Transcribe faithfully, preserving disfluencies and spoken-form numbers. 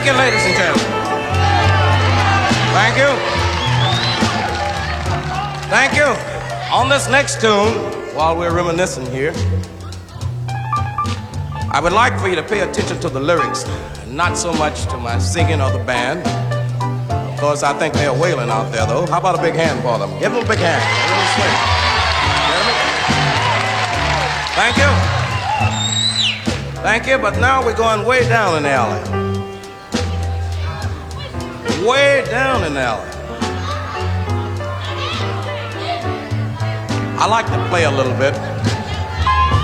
Thank you, ladies and gentlemen. Thank you. Thank you. On this next tune, while we're reminiscing here, I would like for you to pay attention to the lyrics, not so much to my singing or the band. Of course, I think they're wailing out there, though. How about a big hand for them? Give them a big hand. Let them swing. Thank you. Thank you, but now we're going way down in the alley. Way down in the alley. I like to play a little bit.